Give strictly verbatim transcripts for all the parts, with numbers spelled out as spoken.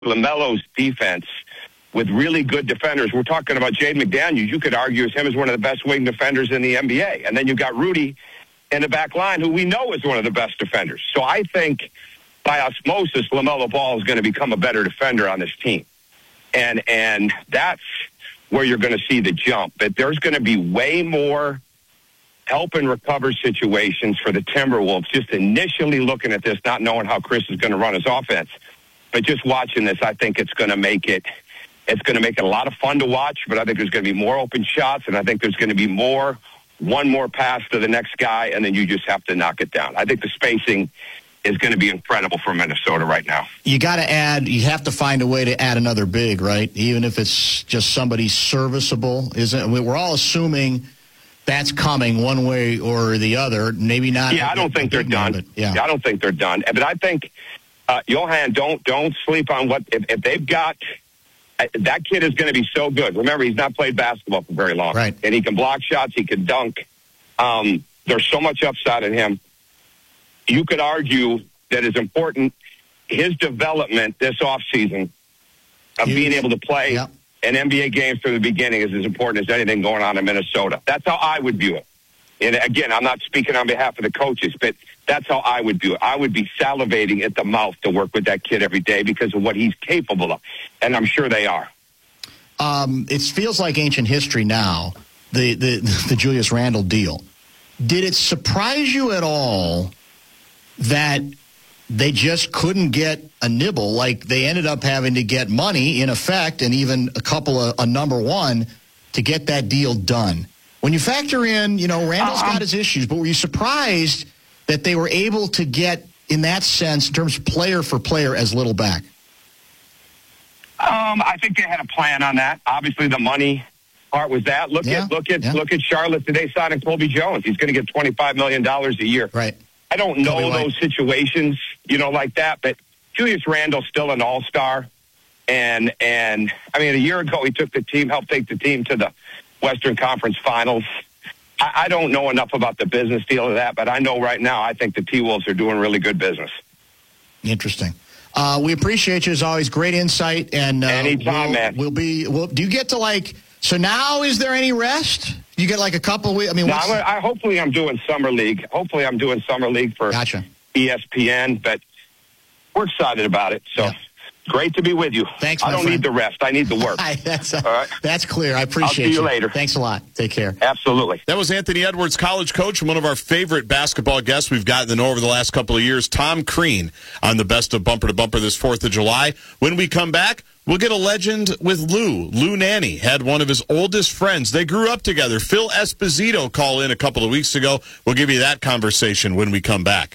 LaMelo's defense with really good defenders. We're talking about Jaden McDaniels. You could argue as him as one of the best wing defenders in the N B A. And then you've got Rudy in the back line, who we know is one of the best defenders. So I think by osmosis, LaMelo Ball is going to become a better defender on this team. And and that's where you're going to see the jump. But there's going to be way more help and recover situations for the Timberwolves, just initially looking at this, not knowing how Chris is going to run his offense. But just watching this, I think it's going to make it it's going to make it a lot of fun to watch, but I think there's going to be more open shots, and I think there's going to be more one more pass to the next guy, and then you just have to knock it down. I think the spacing is going to be incredible for Minnesota right now. You got to add, you have to find a way to add another big, right? Even if it's just somebody serviceable. Isn't we're all assuming that's coming one way or the other. Maybe not. Yeah, I don't think they're done. Moment, yeah. yeah, I don't think they're done. But I think, uh, Johan, don't don't sleep on what if, if they've got. Uh, that kid is going to be so good. Remember, he's not played basketball for very long, right? And he can block shots. He can dunk. Um, there's so much upside in him. You could argue that is important. His development this offseason of Huge. being able to play. Yep. And N B A games from the beginning is as important as anything going on in Minnesota. That's how I would view it. And again, I'm not speaking on behalf of the coaches, but that's how I would view it. I would be salivating at the mouth to work with that kid every day because of what he's capable of. And I'm sure they are. Um, it feels like ancient history now, the, the, the Julius Randle deal. Did it surprise you at all that they just couldn't get a nibble? Like they ended up having to get money in effect and even a couple of a number one to get that deal done. When you factor in, you know, Randall's got his issues, but were you surprised that they were able to get, in that sense, in terms of player for player, as little back? Um, I think they had a plan on that. Obviously, the money part was that. Look yeah, at look at yeah. look at Charlotte today signing Colby Jones. He's going to get twenty-five million dollars a year. Right. I don't know those situations, you know, like that, but Julius Randle's still an all-star. And, and I mean, a year ago, he took the team, helped take the team to the Western Conference Finals. I, I don't know enough about the business deal of that, but I know right now I think the T-Wolves are doing really good business. Interesting. Uh, we appreciate you, as always. Great insight. And uh, Anytime, we'll, man. We'll be, we'll, do you get to, like, so now is there any rest? You get like a couple of weeks? I mean, no, what's I, I, hopefully I'm doing Summer League. Hopefully I'm doing Summer League for gotcha. E S P N, but we're excited about it. So. Yeah. Great to be with you. Thanks, I my don't friend. need the rest. I need the work. that's, uh, All right? That's clear. I appreciate I'll see you, you later. Thanks a lot. Take care. Absolutely. That was Anthony Edwards, college coach, and one of our favorite basketball guests we've gotten to know over the last couple of years, Tom Crean, on the Best of Bumper to Bumper this fourth of July. When we come back, we'll get a legend with Lou. Lou Nanne had one of his oldest friends. They grew up together. Phil Esposito called in a couple of weeks ago. We'll give you that conversation when we come back.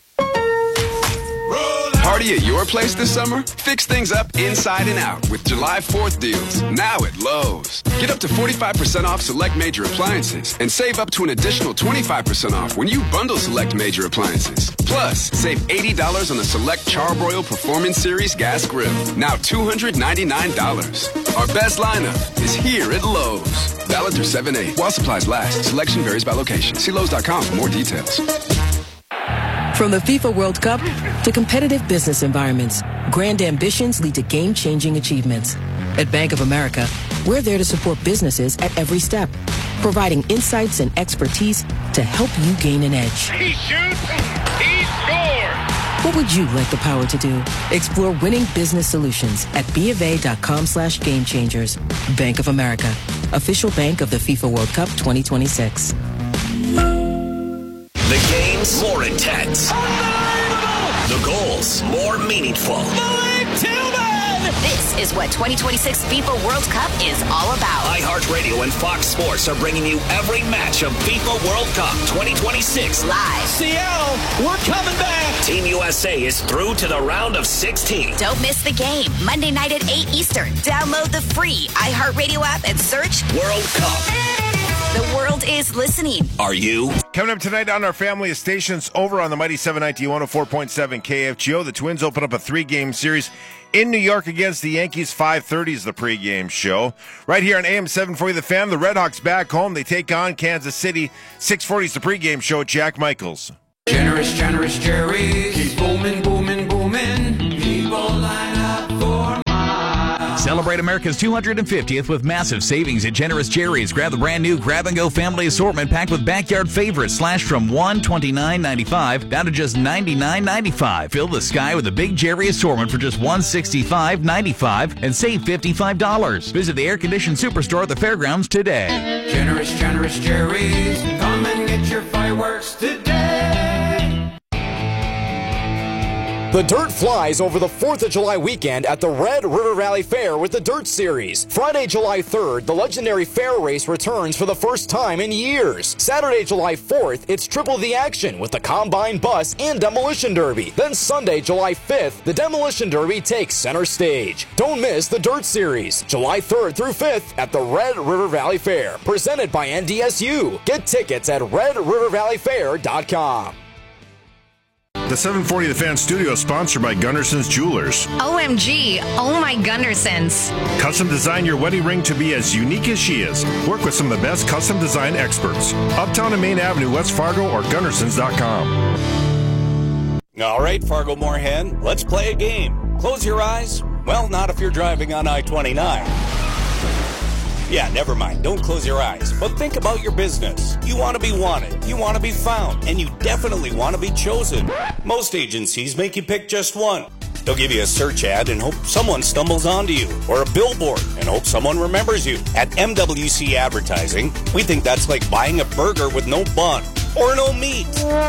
Party at your place this summer? Fix things up inside and out with July fourth deals, now at Lowe's. Get up to forty-five percent off select major appliances and save up to an additional twenty-five percent off when you bundle select major appliances. Plus, save eighty dollars on the select Charbroil Performance Series gas grill, now two hundred ninety-nine dollars. Our best lineup is here at Lowe's. Valid through seven eight. While supplies last, selection varies by location. See Lowe's dot com for more details. From the FIFA World Cup to competitive business environments, grand ambitions lead to game-changing achievements. At Bank of America, we're there to support businesses at every step, providing insights and expertise to help you gain an edge. He shoots, he scores! What would you like the power to do? Explore winning business solutions at BofA.com slash game changers. Bank of America, official bank of the FIFA World Cup twenty twenty-six. The game's more intense. The goals more meaningful. Malik Tillman! This is what twenty twenty-six FIFA World Cup is all about. iHeartRadio and Fox Sports are bringing you every match of FIFA World Cup twenty twenty-six live. Seattle, we're coming back. Team U S A is through to the round of sixteen. Don't miss the game. Monday night at eight Eastern. Download the free iHeartRadio app and search World Cup. The world is listening. Are you? Coming up tonight on our family of stations over on the Mighty seven ninety one oh four point seven K F G O, the Twins open up a three-game series in New York against the Yankees. five thirty is the pregame show. Right here on A M seven forty The Fan, the Red Hawks back home. They take on Kansas City. six forty is the pregame show. Jack Michaels. Generous, generous cherries. Keep booming, booming, booming. People line up for Celebrate America's two hundred fiftieth with massive savings at Generous Jerry's. Grab the brand new Grab and Go family assortment packed with backyard favorites, slashed from one hundred twenty-nine ninety-five down to just ninety-nine ninety-five. Fill the sky with a big Jerry assortment for just one hundred sixty-five ninety-five and save fifty-five dollars. Visit the air-conditioned superstore at the fairgrounds today. Generous, Generous Jerry's. Come and get your fireworks today. The dirt flies over the fourth of July weekend at the Red River Valley Fair with the Dirt Series. Friday, July third, the legendary fair race returns for the first time in years. Saturday, July fourth, it's triple the action with the Combine Bus and Demolition Derby. Then Sunday, July fifth, the Demolition Derby takes center stage. Don't miss the Dirt Series, July third through fifth at the Red River Valley Fair, presented by N D S U. Get tickets at red river valley fair dot com. The seven forty The Fan studio is sponsored by Gunderson's Jewelers. O M G, oh my Gundersons. Custom design your wedding ring to be as unique as she is. Work with some of the best custom design experts. Uptown and Main Avenue, West Fargo, or Gundersons dot com. All right, Fargo Moorhead, let's play a game. Close your eyes. Well, not if you're driving on I twenty-nine. Yeah, never mind. Don't close your eyes. But think about your business. You want to be wanted. You want to be found. And you definitely want to be chosen. Most agencies make you pick just one. They'll give you a search ad and hope someone stumbles onto you. Or a billboard and hope someone remembers you. At M W C Advertising, we think that's like buying a burger with no bun. Or no meat.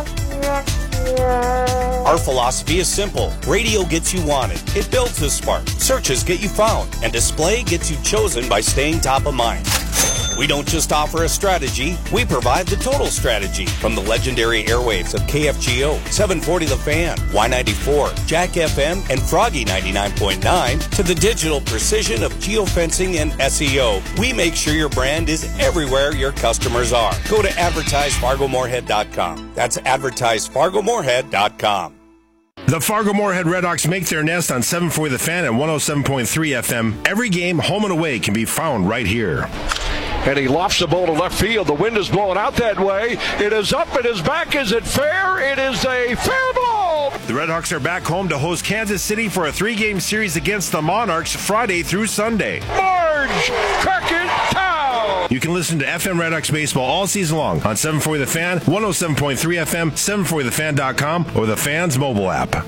Our philosophy is simple. Radio gets you wanted. It builds the spark. Searches get you found. And display gets you chosen by staying top of mind. We don't just offer a strategy, we provide the total strategy. From the legendary airwaves of K F G O, seven forty The Fan, Y ninety-four, Jack F M, and Froggy ninety-nine point nine, to the digital precision of geofencing and S E O, we make sure your brand is everywhere your customers are. Go to advertise fargo moorhead dot com. That's advertise fargo moorhead dot com. The Fargo Moorhead Redhawks make their nest on seven forty The Fan at one oh seven point three F M. Every game, home and away, can be found right here. And he lofts the ball to left field. The wind is blowing out that way. It is up. It is back. Is it fair? It is a fair ball. The Redhawks are back home to host Kansas City for a three-game series against the Monarchs Friday through Sunday. Marge Crockett Town. You can listen to F M Redhawks baseball all season long on seven forty The Fan, one oh seven point three F M, seven forty the fan dot com, or the Fan's mobile app.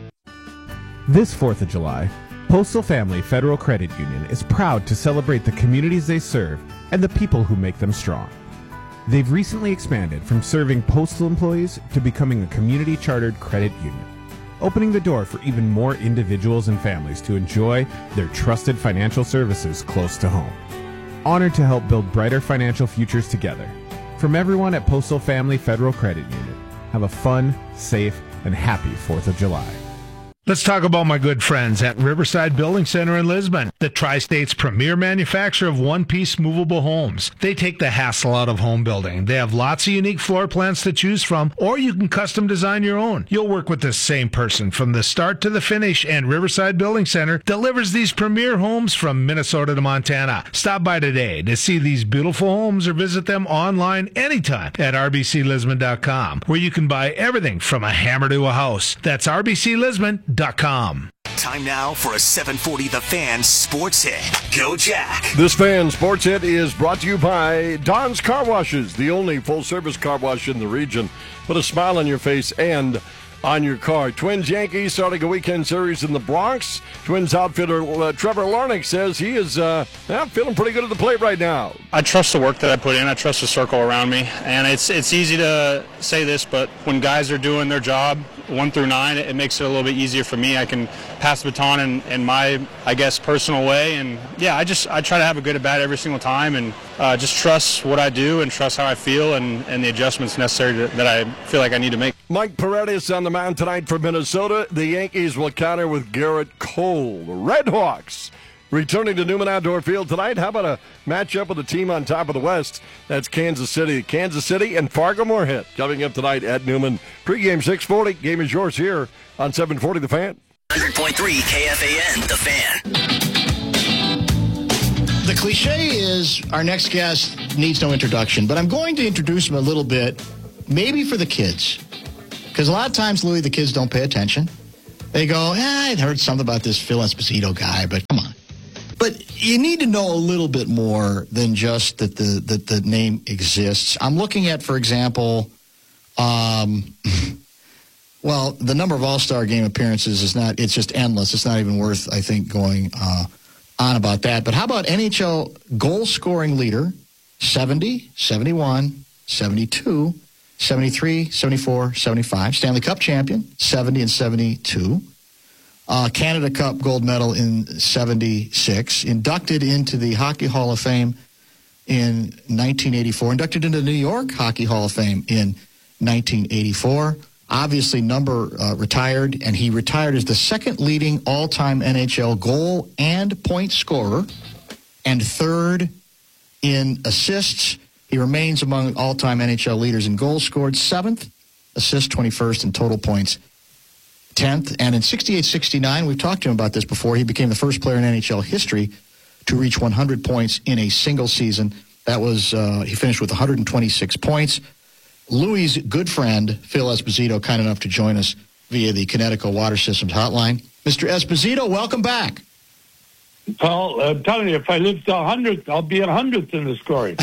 This fourth of July, Postal Family Federal Credit Union is proud to celebrate the communities they serve and the people who make them strong. They've recently expanded from serving postal employees to becoming a community-chartered credit union, opening the door for even more individuals and families to enjoy their trusted financial services close to home. Honored to help build brighter financial futures together. From everyone at Postal Family Federal Credit Union, have a fun, safe, and happy fourth of July. Let's talk about my good friends at Riverside Building Center in Lisbon, the Tri-State's premier manufacturer of one-piece movable homes. They take the hassle out of home building. They have lots of unique floor plans to choose from, or you can custom design your own. You'll work with the same person from the start to the finish, and Riverside Building Center delivers these premier homes from Minnesota to Montana. Stop by today to see these beautiful homes or visit them online anytime at r b c lisbon dot com, where you can buy everything from a hammer to a house. That's r b c lisbon dot com. Time now for a seven forty The Fan Sports Hit. Go Jack. This Fan Sports Hit is brought to you by Don's Car Washes, the only full-service car wash in the region. Put a smile on your face and on your car. Twins Yankees starting a weekend series in the Bronx. Twins outfitter uh, Trevor Larnach says he is uh, yeah, feeling pretty good at the plate right now. I trust the work that I put in. I trust the circle around me. And it's it's easy to say this, but when guys are doing their job, one through nine, it makes it a little bit easier for me. I can pass the baton in, in my, I guess, personal way. And, yeah, I just I try to have a good at-bat every single time and uh, just trust what I do and trust how I feel and, and the adjustments necessary to, that I feel like I need to make. Mike Paredes on the mound tonight for Minnesota. The Yankees will counter with Garrett Cole. The Redhawks returning to Newman Outdoor Field tonight. How about a matchup with the team on top of the West? That's Kansas City. Kansas City and Fargo Moorhead coming up tonight at Newman. Pre-game six forty. Game is yours here on seven forty The Fan. one hundred point three K F A N, The Fan. The cliche is our next guest needs no introduction, but I'm going to introduce him a little bit, maybe for the kids. Because a lot of times, Louis, the kids don't pay attention. They go, eh, I heard something about this Phil Esposito guy, but come on. But But you need to know a little bit more than just that the that the name exists. I'm looking at, for example, um, well, the number of All-Star Game appearances is not, it's just endless. It's not even worth, I think, going uh, on about that. But how about N H L goal-scoring leader, seventy, seventy-one, seventy-two, seventy-three, seventy-four, seventy-five. Stanley Cup champion, seventy and seventy-two. Uh, Canada Cup gold medal in seventy-six. Inducted into the Hockey Hall of Fame in nineteen eighty-four. Inducted into the New York Hockey Hall of Fame in nineteen eighty-four. Obviously, number uh, retired, and he retired as the second leading all-time N H L goal and point scorer, and third in assists. He remains among all-time N H L leaders in goals scored, seventh, assists twenty-first, and total points tenth. And in sixty-eight sixty-nine, we've talked to him about this before, he became the first player in N H L history to reach one hundred points in a single season. That was, uh, he finished with one hundred twenty-six points. Louis' good friend, Phil Esposito, kind enough to join us via the Connecticut Water Systems hotline. Mister Esposito, welcome back. Paul, I'm telling you, if I live to one hundred, I'll be a hundredth in the scoring.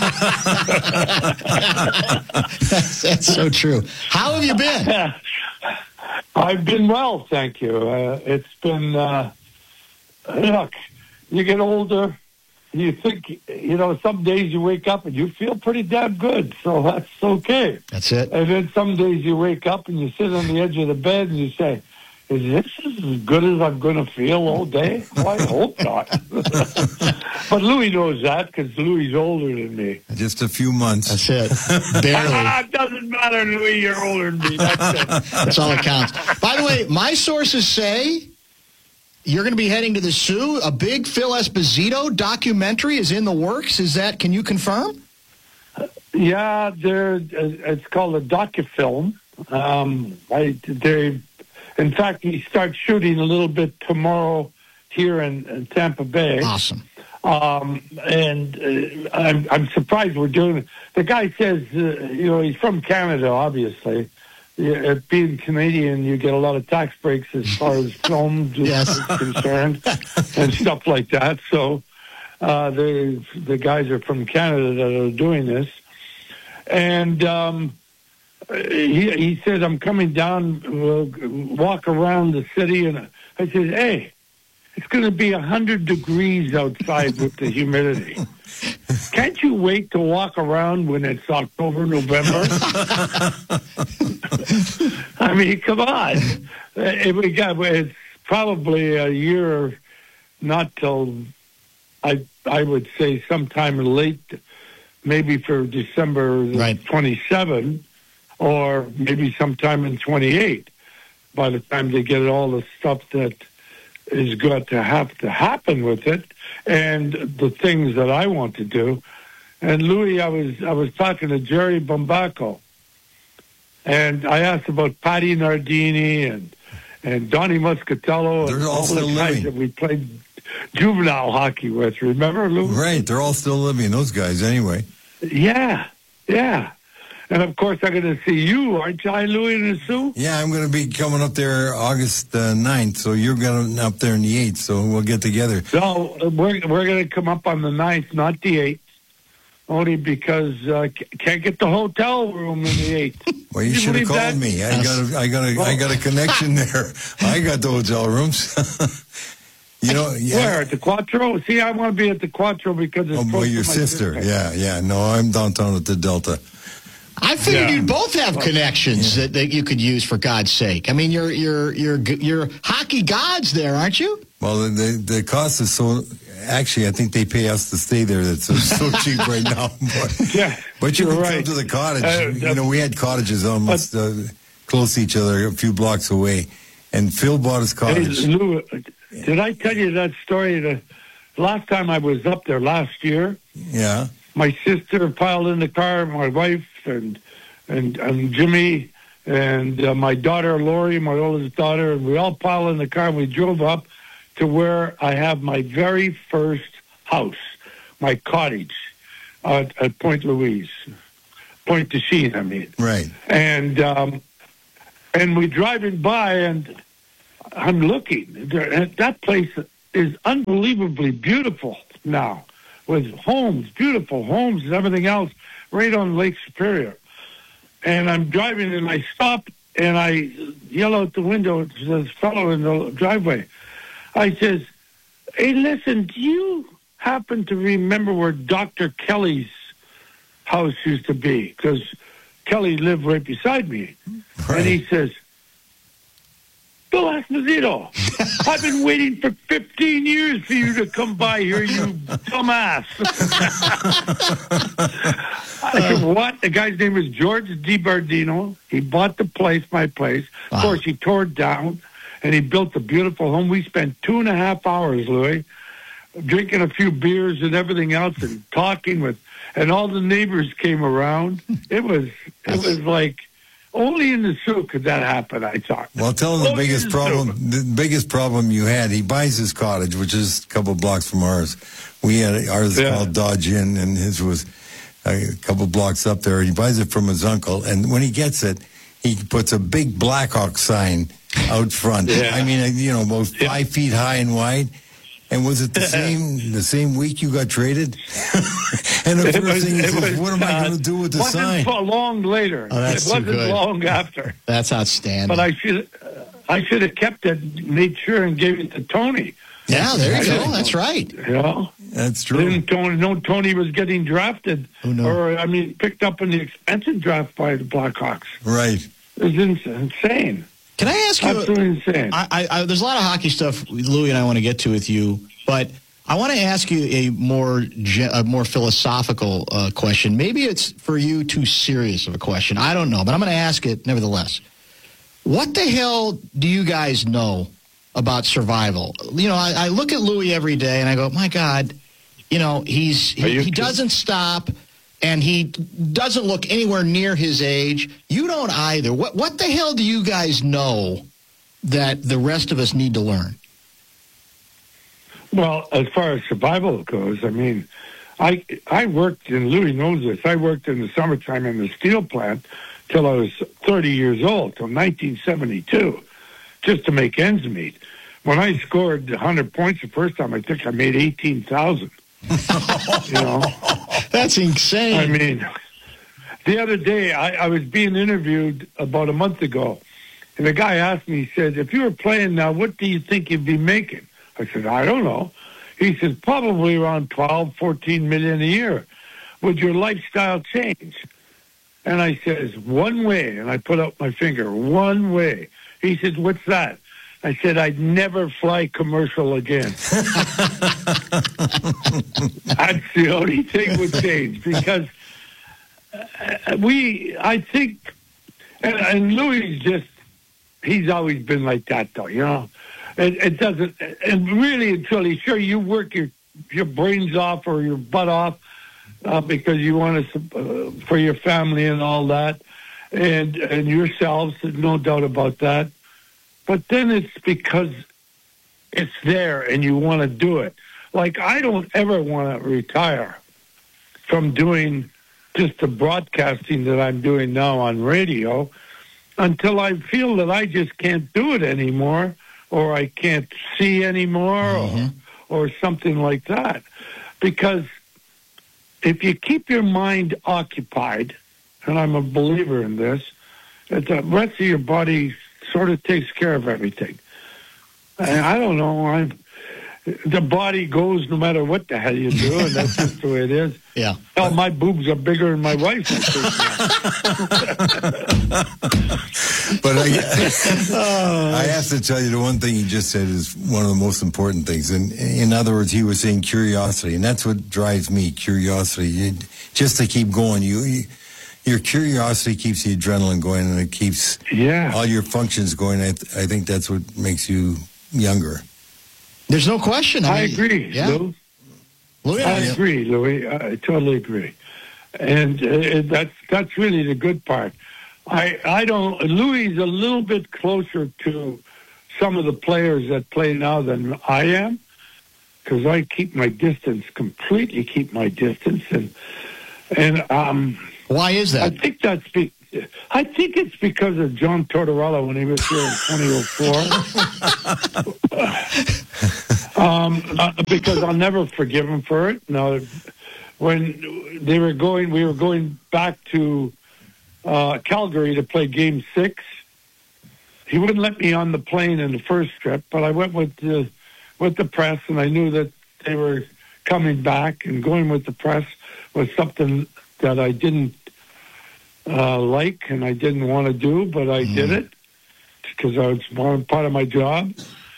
that's, that's so true. How have you been? I've been well, thank you. Uh, it's been, uh, look, you get older, you think, you know, some days you wake up and you feel pretty damn good, so that's okay. That's it. And then some days you wake up and you sit on the edge of the bed and you say, is this as good as I'm going to feel all day? Well, I hope not. But Louis knows that because Louis is older than me. Just a few months. That's it. Barely. It doesn't matter, Louis. You're older than me. That's it. That's all that counts. By the way, my sources say you're going to be heading to the Sioux. A big Phil Esposito documentary is in the works. Is that? Can you confirm? Yeah, there. It's called a docufilm. Um, I they. In fact, we start shooting a little bit tomorrow here in, in Tampa Bay. Awesome. Um, and uh, I'm, I'm surprised we're doing it. The guy says, uh, you know, he's from Canada, obviously. Yeah, being Canadian, you get a lot of tax breaks as far as film yes. is concerned and stuff like that. So uh, the the guys are from Canada that are doing this. And... Um, He, he said, I'm coming down, we'll walk around the city, and I said, hey, it's going to be one hundred degrees outside with the humidity. Can't you wait to walk around when it's October, November? I mean, come on. It, we got, it's probably a year, not till, I I would say sometime late, maybe for December right. twenty-seventh. Or maybe sometime in twenty-eight, by the time they get all the stuff that is going to have to happen with it, and the things that I want to do. And Louis, I was I was talking to Jerry Bombaco, and I asked about Patty Nardini and and Donnie Muscatello they're and all all still the guys living. that we played juvenile hockey with. Remember, Louis? Right, they're all still living. Those guys, anyway. Yeah, yeah. And, of course, I'm going to see you, aren't you, Louis, in the Sioux? Yeah, I'm going to be coming up there August uh, ninth, so you're going up there on the eighth, so we'll get together. No, we're, we're going to come up on the ninth, not the eighth, only because I uh, can't get the hotel room in the eighth. Well, you, you should have called that? me. I got, a, I, got a, I got a connection there. I got the hotel rooms. You know, yeah. Where, at the Quattro? See, I want to be at the Quattro because it's oh, boy, your sister. sister. Yeah, yeah. No, I'm downtown at the Delta. I figured yeah. you'd both have connections yeah. that, that you could use for God's sake. I mean, you're you're you're you're hockey gods there, aren't you? Well, the the cost is so. Actually, I think they pay us to stay there. That's so, so cheap right now. But, yeah, but you can right. come to the cottage. Uh, you know, we had cottages almost uh, close to each other, a few blocks away. And Phil bought his cottage. Hey, Lou, did I tell you that story? The last time I was up there last year. Yeah. My sister piled in the car, my wife and and, and Jimmy and uh, my daughter Lori, my oldest daughter, and we all piled in the car and we drove up to where I have my very first house, my cottage uh, at Point Louise, Point de Chine, I mean. Right. And um, and we're driving by and I'm looking. There, that place is unbelievably beautiful now, with homes, beautiful homes and everything else, right on Lake Superior. And I'm driving, and I stop, and I yell out the window to this fellow in the driveway. I says, hey, listen, do you happen to remember where Doctor Kelly's house used to be? Because Kelly lived right beside me. Right. And he says, Bill Esposito, I've been waiting for fifteen years for you to come by here, you dumbass. I said, what? The guy's name was George DiBardino. He bought the place, my place. Wow. Of course, he tore it down, and he built a beautiful home. We spent two and a half hours, Louis, drinking a few beers and everything else and talking with, and all the neighbors came around. It was, it was like, only in the zoo could that happen, I thought. Well, tell him the Only biggest the problem. zoo. The biggest problem you had. He buys his cottage, which is a couple blocks from ours. We had ours Yeah. called Dodge Inn, and his was a couple blocks up there. He buys it from his uncle, and when he gets it, he puts a big Blackhawk sign out front. Yeah. I mean, you know, about Yeah. five feet high and wide. And was it the same the same week you got traded? And the It first was- thing he it says, was, what am I uh, going to do with the wasn't sign? so long later. Oh, that's it too wasn't good. long after. That's outstanding. But I should, uh, I should have kept it, made sure, and gave it to Tony. yeah, there you I go. didn't- That's right. You know, That's true. didn't Tony know Tony was getting drafted, Who knew? or I mean, picked up in the expensive draft by the Blackhawks. Right. It was ins- insane. Can I ask you? Absolutely insane. I, I, I, there's a lot of hockey stuff Louie and I want to get to with you, but I want to ask you a more ge- a more philosophical uh, question. Maybe it's for you too serious of a question. I don't know, but I'm going to ask it nevertheless. What the hell do you guys know about survival? You know, I, I look at Louie every day and I go, my God, you know, he's he, he doesn't stop. And he doesn't look anywhere near his age. You don't either. What what the hell do you guys know that the rest of us need to learn? Well, as far as survival goes, I mean, I I worked, and Louis knows this, I worked in the summertime in the steel plant till I was thirty years old, till nineteen seventy-two, just to make ends meet. When I scored one hundred points the first time, I think I made eighteen thousand. You know? That's insane. I mean, the other day, I, I was being interviewed about a month ago, and the guy asked me, he said, if you were playing now, what do you think you'd be making? I said, I don't know. He said, probably around twelve, fourteen million a year. Would your lifestyle change? And I says, one way. And I put up my finger, one way. He said, what's that? I said, I'd never fly commercial again. That's the only thing would change, because uh, we, I think, and, and Louis just, he's always been like that, though, you know. It, it doesn't, and really, until he's sure you work your your brains off or your butt off uh, because you want to, uh, for your family and all that, and and yourselves, no doubt about that. But then it's because it's there and you want to do it. Like, I don't ever want to retire from doing just the broadcasting that I'm doing now on radio until I feel that I just can't do it anymore, or I can't see anymore, mm-hmm. or, or something like that. Because if you keep your mind occupied, and I'm a believer in this, that the rest of your body sort of takes care of everything. And I don't know. I'm, the body goes no matter what the hell you do, and that's just the way it is. Yeah. Hell, my boobs are bigger than my wife's. But I, I have to tell you, the one thing he just said is one of the most important things. And in other words, he was saying curiosity, and that's what drives me, curiosity. You, just to keep going. You, you Your curiosity keeps the adrenaline going, and it keeps yeah. all your functions going. I, th- I think that's what makes you younger. There's no question. I, I mean, agree, yeah. Lou. Louis, I yeah. agree, Louis. I totally agree. And uh, that's that's really the good part. I I don't. Louis is a little bit closer to some of the players that play now than I am, because I keep my distance, completely keep my distance, and and um. Why is that? I think that's be, I think it's because of John Tortorella when he was here in twenty oh four. Um, uh, because I'll never forgive him for it. No, when they were going, we were going back to uh, Calgary to play Game Six. He wouldn't let me on the plane in the first trip, but I went with the with the press, and I knew that they were coming back, and going with the press was something that I didn't uh, like and I didn't want to do, but I mm. did it because I was one part of my job.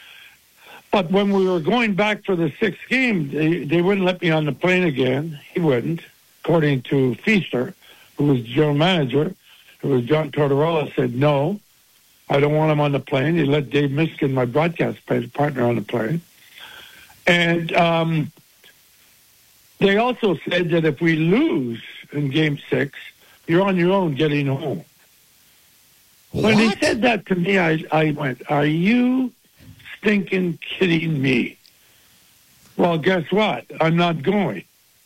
But when we were going back for the sixth game, they, they wouldn't let me on the plane again. He wouldn't, according to Feaster, who was general manager, who was John Tortorella, said, no, I don't want him on the plane. He let Dave Miskin, my broadcast partner, on the plane. And um, they also said that if we lose in Game Six, you're on your own getting home. What? When he said that to me, I, I went, are you stinking kidding me? Well, guess what? I'm not going.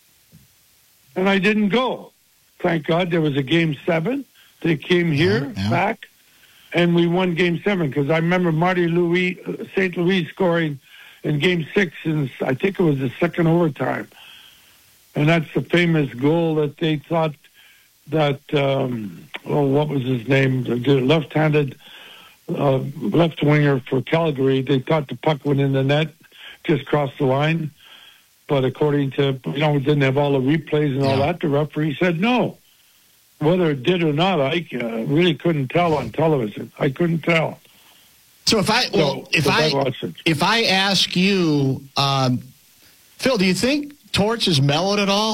And I didn't go. Thank God there was a Game Seven. They came here, yeah, yeah. back, and we won Game Seven, because I remember Marty Louis, Saint Louis scoring in Game Six, and I think it was the second overtime. And that's the famous goal that they thought that, um, oh, what was his name? The left-handed uh, left winger for Calgary. They thought the puck went in the net, just crossed the line. But according to, you know, we didn't have all the replays and all yeah. that, the referee said no. Whether it did or not, I uh, really couldn't tell on television. I couldn't tell. So if I well, so, if I, I if I ask you, um, Phil, do you think Torts is mellowed at all?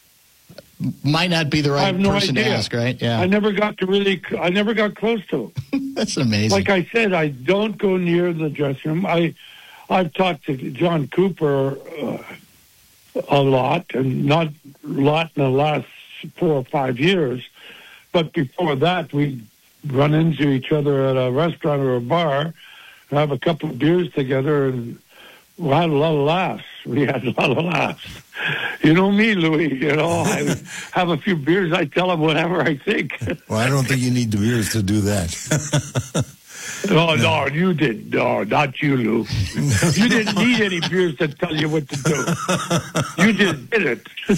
Might not be the right I have no person idea. to ask, right? Yeah. I never got to really. I never got close to him. That's amazing. Like I said, I don't go near the dressing room. I I've talked to John Cooper uh, a lot, and not a lot in the last four or five years. But before that, we'd run into each other at a restaurant or a bar, have a couple of beers together, and we had a lot of laughs. We had a lot of laughs. You know me, Louis. You know, I have a few beers. I tell him whatever I think. Well, I don't think you need the beers to do that. No, no, you didn't. No, not you, Lou. You didn't need any beers to tell you what to do. You just did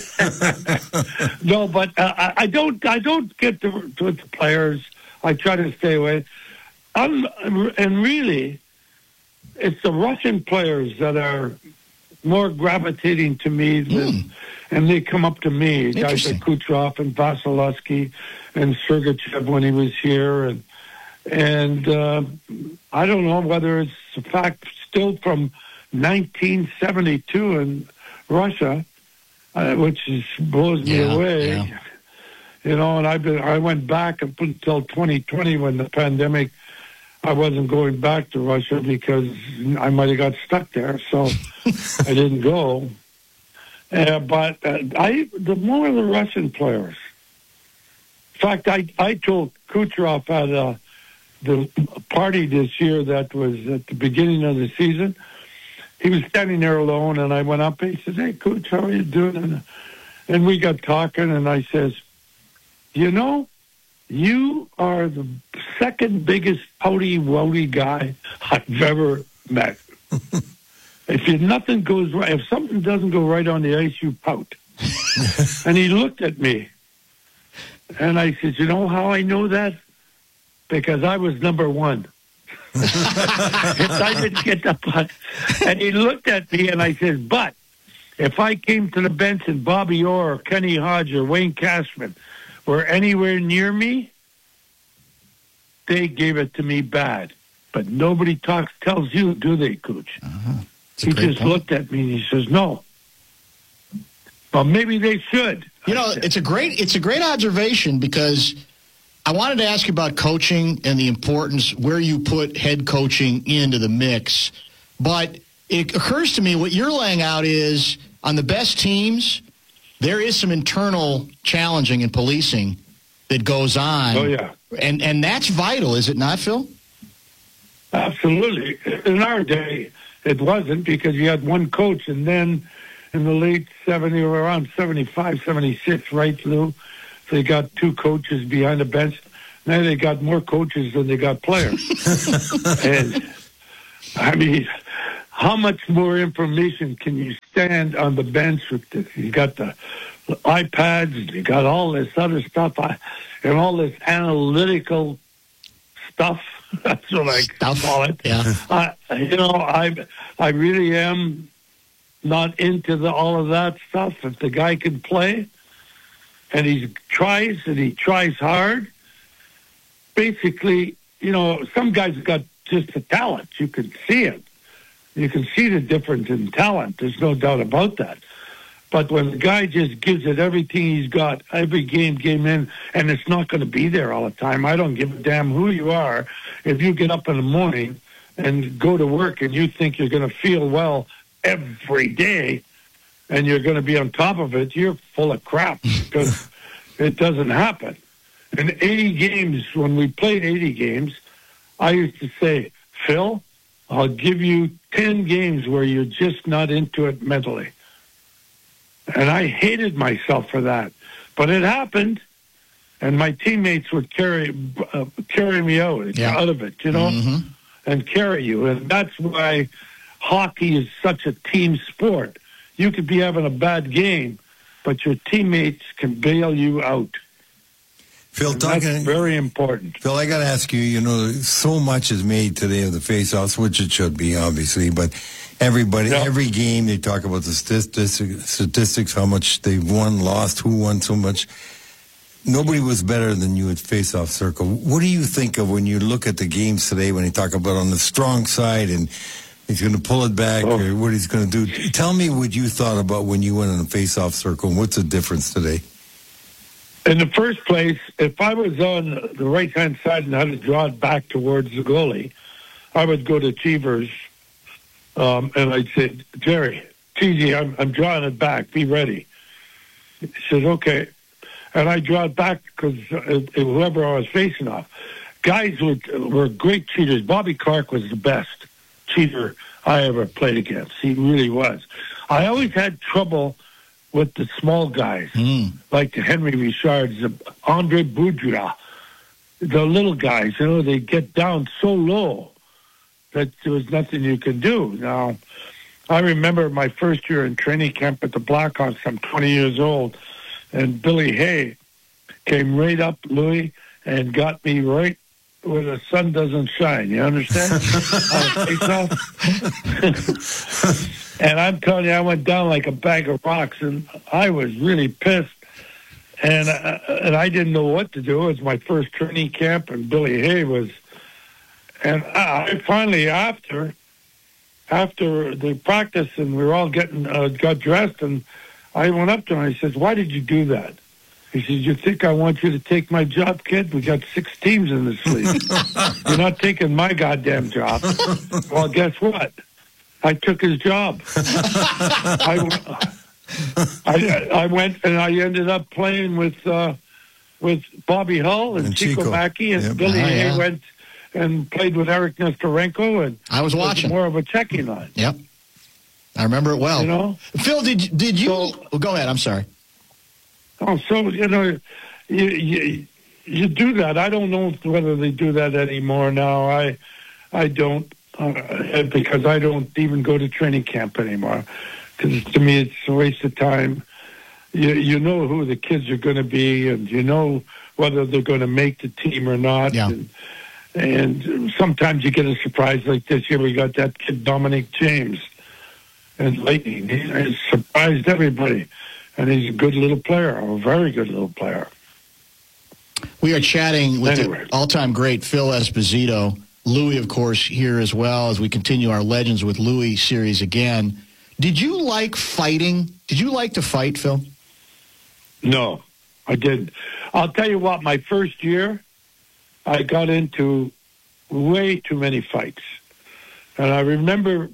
it. No, but uh, I, I don't. I don't get to, to the players. I try to stay away. I'm, and really, it's the Russian players that are more gravitating to me, than, mm. and they come up to me. Guys like Kucherov and Vasilevsky and Sergachev when he was here, and. And uh, I don't know whether it's a fact still from nineteen seventy-two in Russia, uh, which is, blows me yeah, away. Yeah. You know, and I've been, I went back up until twenty twenty when the pandemic. I wasn't going back to Russia because I might have got stuck there, so I didn't go. Uh, but uh, I, the more the Russian players. In fact, I I told Kucherov at a. the party this year that was at the beginning of the season, he was standing there alone, and I went up and he says, hey, Coach, how are you doing? And, and we got talking, and I says, you know, you are the second biggest pouty-wouty guy I've ever met. If you, nothing goes right, if something doesn't go right on the ice, you pout. And he looked at me, and I said, you know how I know that? Because I was number one. If I didn't get the puck. And he looked at me and I said, but if I came to the bench and Bobby Orr or Kenny Hodge or Wayne Cashman were anywhere near me, they gave it to me bad. But nobody talks, tells you, do they, Coach? Uh-huh. He just point. looked at me and he says, no. Well, maybe they should. You know, it's a great it's a great observation, because I wanted to ask you about coaching and the importance where you put head coaching into the mix. But it occurs to me what you're laying out is on the best teams, there is some internal challenging and policing that goes on. Oh, yeah. And, and that's vital, is it not, Phil? Absolutely. In our day, it wasn't, because you had one coach, and then in the late seventies, or around seventy-five, seventy-six, right, Lou? They got two coaches behind the bench. Now they got more coaches than they got players. And, I mean, how much more information can you stand on the bench with this? You got the iPads, you got all this other stuff, and all this analytical stuff. That's what I Stuff. call it. Yeah. I, you know, I I really am not into the, all of that stuff. If the guy can play, and he tries, and he tries hard, basically, you know, some guys got just the talent. You can see it. You can see the difference in talent. There's no doubt about that. But when the guy just gives it everything he's got, every game, game in, and it's not going to be there all the time. I don't give a damn who you are. If you get up in the morning and go to work and you think you're going to feel well every day and you're going to be on top of it, you're full of crap because it doesn't happen. In eighty games, when we played eighty games, I used to say, Phil, I'll give you ten games where you're just not into it mentally. And I hated myself for that. But it happened, and my teammates would carry uh, carry me out, Yeah. out of it, you know, Mhm. and carry you. And that's why hockey is such a team sport. You could be having a bad game, but your teammates can bail you out. Phil, And that's talking, very important. Phil, I got to ask you, you know, so much is made today of the face-offs, which it should be, obviously, but everybody, Yeah. every game, they talk about the statistics, statistics, how much they've won, lost, who won so much. Nobody was better than you at face-off circle. What do you think of when you look at the games today, when they talk about on the strong side and he's going to pull it back Oh. or what he's going to do? Tell me what you thought about when you went on a face-off circle and what's the difference today? In the first place, if I was on the right-hand side and had to draw it back towards the goalie, I would go to Cheevers um, and I'd say, Jerry, Cheesy, I'm, I'm drawing it back. Be ready. He says, okay. And I draw it back because uh, whoever I was facing off. Guys were, were great cheaters. Bobby Clark was the best cheater I ever played against. He really was. I always had trouble with the small guys, Mm. like the Henry Richards, the Andre Boudria, the little guys, you know, they get down so low that there was nothing you can do. Now, I remember my first year in training camp at the Blackhawks. I'm twenty years old, and Billy Hay came right up, Louis, and got me right where the sun doesn't shine. You understand? And I'm telling you, I went down like a bag of rocks, and I was really pissed. And uh, and I didn't know what to do. It was my first training camp, and Billy Hay was. And I finally, after after the practice, and we were all getting uh, got dressed, and I went up to him. I said, "Why did you do that?" He says, "You think I want you to take my job, kid? We got six teams in this league. You're not taking my goddamn job." Well, guess what? I took his job. I, I, I went and I ended up playing with uh, with Bobby Hull and, And Chico, Chico. Mackey, and Yep. Billy Oh, Hay yeah. went and played with Eric Nestorenko, and I was it watching. more of a checking line. Yep. I remember it well. You know? Phil, did did you? So- oh, go ahead. I'm sorry. Oh, so you know, you, you you do that. I don't know whether they do that anymore now. I I don't uh, because I don't even go to training camp anymore. Because to me, it's a waste of time. You you know who the kids are going to be, and you know whether they're going to make the team or not. Yeah. And, and sometimes you get a surprise like this year. We got that kid Dominic James, and Lightning. He has surprised everybody. And he's a good little player, a very good little player. We are chatting with Anyway. the all-time great Phil Esposito. Louis, of course, here as well as we continue our Legends with Louis series again. Did you like fighting? Did you like to fight, Phil? No, I didn't. I'll tell you what, my first year, I got into way too many fights. And I remember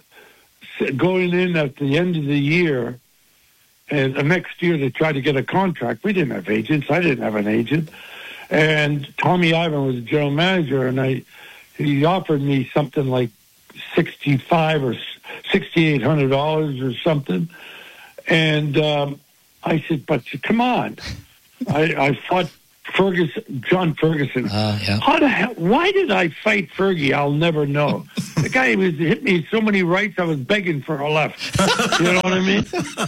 going in at the end of the year, and the next year they tried to get a contract. We didn't have agents. I didn't have an agent. And Tommy Ivan was the general manager, and I he offered me something like sixty-five or sixty-eight hundred dollars or something. And um, I said, "But come on!" I, I fought Ferguson, John Ferguson. Uh, yeah. How the hell? Why did I fight Fergie? I'll never know. The guy was hit me so many rights. I was begging for a left. You know what I mean?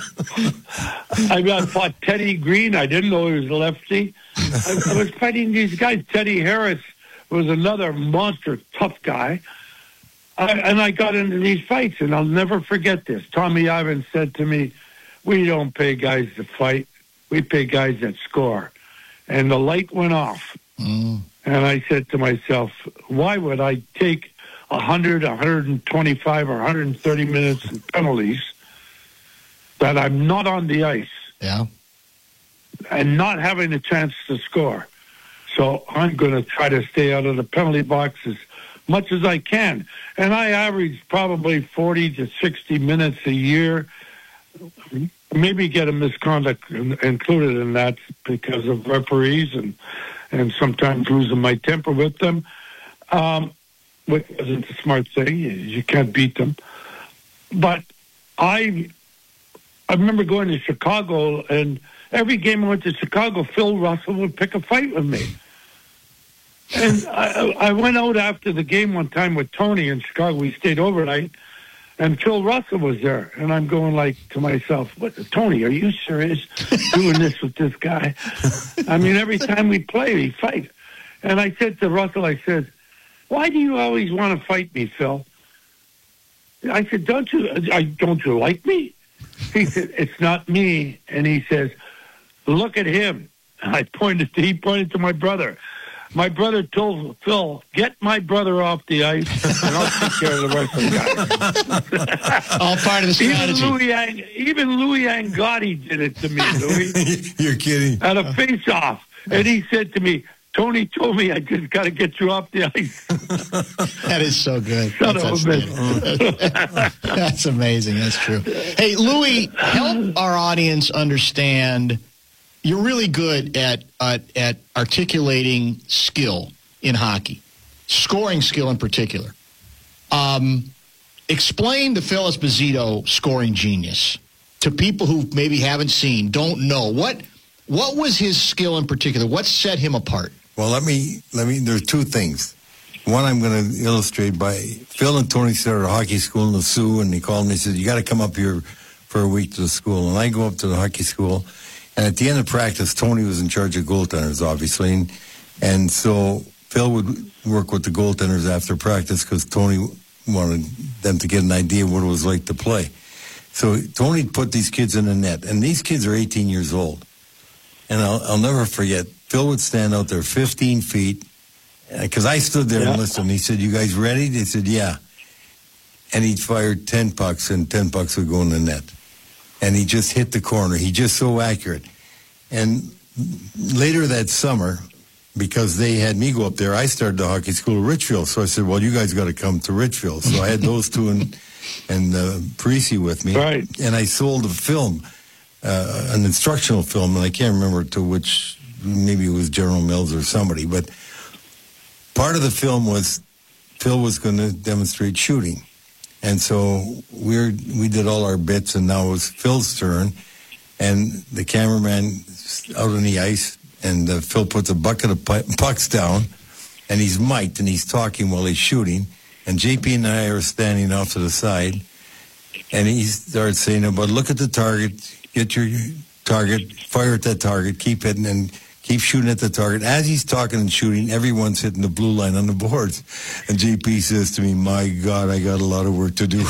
I got fought Teddy Green. I didn't know he was a lefty. I, I was fighting these guys. Teddy Harris was another monster, tough guy. I, and I got into these fights, and I'll never forget this. Tommy Evans said to me, "We don't pay guys to fight. We pay guys that score." And the light went off. Mm. And I said to myself, why would I take one hundred, one hundred twenty-five, or one hundred thirty minutes in penalties that I'm not on the ice? Yeah. And not having a chance to score. So I'm going to try to stay out of the penalty box as much as I can. And I average probably forty to sixty minutes a year. Maybe get a misconduct included in that because of referees and and sometimes losing my temper with them, um, which isn't a smart thing. You, you can't beat them. But I I remember going to Chicago, and every game I went to Chicago, Phil Russell would pick a fight with me. And I, I went out after the game one time with Tony in Chicago. We stayed overnight. And Phil Russell was there, and I'm going like to myself, "What, Tony? Are you serious doing this with this guy?" I mean, every time we play, we fight. And I said to Russell, I said, "Why do you always want to fight me, Phil?" I said, "Don't you? I don't you like me?" He said, "It's not me." And he says, "Look at him." And I pointed. To, he pointed to my brother. My brother told Phil, "Get my brother off the ice, and I'll take care of the rest of the guys." All part of the strategy. Even Louis, Ang- even Louis Angotti did it to me, Louis. You're kidding. At a face-off. And he said to me, "Tony told me I just got to get you off the ice." That is so good. Son That's, of a bitch. That's amazing. That's true. Hey, Louis, help our audience understand. You're really good at, uh, at articulating skill in hockey, scoring skill in particular. Um, explain the Phil Esposito scoring genius to people who maybe haven't seen, don't know. What what was his skill in particular? What set him apart? Well, let me, let me, there's two things. One I'm going to illustrate by, Phil and Tony started a hockey school in the Sioux, and he called me and said, "You got to come up here for a week to the school." And I go up to the hockey school. And at the end of practice, Tony was in charge of goaltenders, obviously. And, and so Phil would work with the goaltenders after practice because Tony wanted them to get an idea of what it was like to play. So Tony put these kids in the net. And these kids are eighteen years old. And I'll, I'll never forget, Phil would stand out there fifteen feet. Because I stood there yeah. and listened. He said, "You guys ready?" They said, "Yeah." And he'd fire ten pucks, and ten pucks would go in the net. And he just hit the corner. He just so accurate. And later that summer, because they had me go up there, I started the hockey school at Richfield. So I said, "Well, you guys got to come to Richfield." So I had those two and and uh, Parisi with me. Right. And I sold a film, uh, an instructional film, and I can't remember to which, maybe it was General Mills or somebody. But part of the film was Phil was going to demonstrate shooting. And so we're, we did all our bits, and now it was Phil's turn. And the cameraman out on the ice, and uh, Phil puts a bucket of pucks down, and he's mic'd, and he's talking while he's shooting. And J P and I are standing off to the side, and he starts saying, "But look at the target, get your target, fire at that target, keep hitting, and keep shooting at the target." As he's talking and shooting, everyone's hitting the blue line on the boards. And J P says to me, "My God, I got a lot of work to do."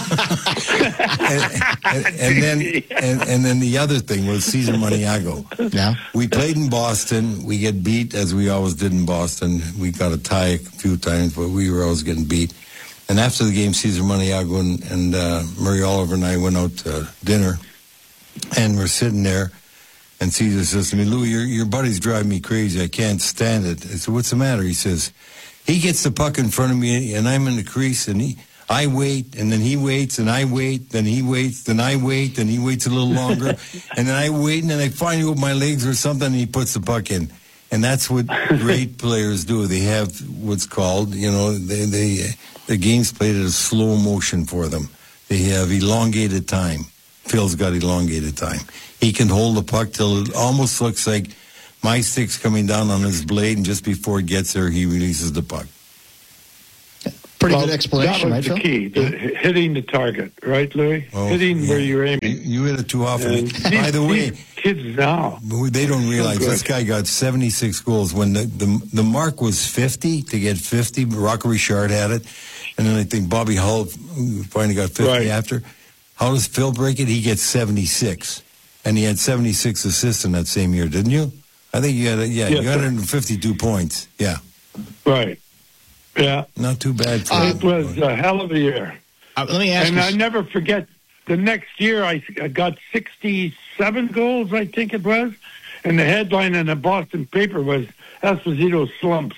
and, and, and then and, and then the other thing was Cesar Maniago. Yeah. We played in Boston. We get beat, as we always did in Boston. We got a tie a few times, but we were always getting beat. And after the game, Cesar Maniago and, and uh, Murray Oliver and I went out to dinner, and we're sitting there. And Cesar says to me, "Louis, your, your buddy's driving me crazy. I can't stand it." I said, "What's the matter?" He says, "He gets the puck in front of me, and I'm in the crease, and he, I wait, and then he waits, and I wait, then he waits, then I wait, then he waits a little longer, and then I wait, and then I finally open my legs or something, and he puts the puck in." And that's what great players do. They have what's called, you know, they, they the game's played at a slow motion for them. They have elongated time. Phil's got elongated time. He can hold the puck till it almost looks like my stick's coming down on his blade, and just before it gets there, he releases the puck. Pretty well, good explanation, that was right, the Phil? key, the, hitting the target, right, Louis? Oh, hitting yeah. where you're aiming. You hit it too often. And By these- the way, these kids now, they don't realize good. this guy got seventy-six goals. When the, the the mark was fifty, to get fifty, Rocker Richard had it. And then I think Bobby Hull finally got fifty Right. after. How does Phil break it? He gets seventy-six. And he had seventy-six assists in that same year, didn't you? I think you had, yeah, Yes, you had one hundred fifty-two points. Yeah. right? Yeah, Not too bad for it was a hell of a year. Uh, let me ask And you. I never forget the next year I, I got sixty-seven goals, I think it was, and the headline in the Boston paper was Esposito slumps.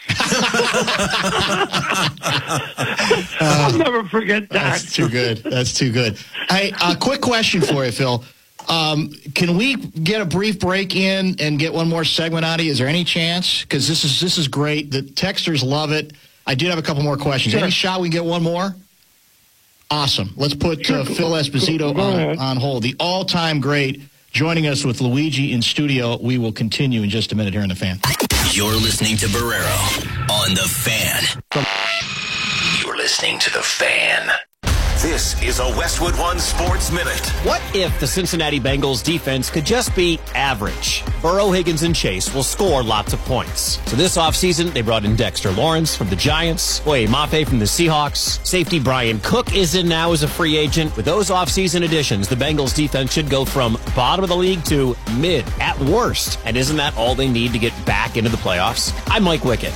I'll never forget that. That's too good. That's too good. Hey, a quick question for you, Phil. Um, can we get a brief break in and get one more segment out of you? Is there any chance? Because this is this is great. The texters love it. I did have a couple more questions. Sure. Any shot we can get one more? Awesome. Let's put uh, Sure. Phil Esposito Go- go on, ahead. on hold. The all-time great joining us with Luigi in studio. We will continue in just a minute here in The Fan. You're listening to Barrero on The Fan. You're listening to The Fan. This is a Westwood One Sports Minute. What if the Cincinnati Bengals defense could just be average? Burrow, Higgins, and Chase will score lots of points. So this offseason, they brought in Dexter Lawrence from the Giants, Oye Mafe from the Seahawks, safety Brian Cook is in now as a free agent. With those offseason additions, the Bengals defense should go from bottom of the league to mid at worst. And isn't that all they need to get back into the playoffs? I'm Mike Wickett.